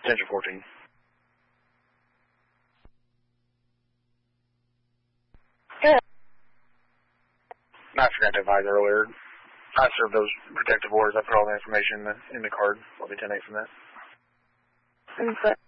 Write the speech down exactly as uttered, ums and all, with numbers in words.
Attention fourteen. Good. I forgot to advise earlier. I served those protective orders. I put all the information in the, in the card. I'll be ten eight from that. But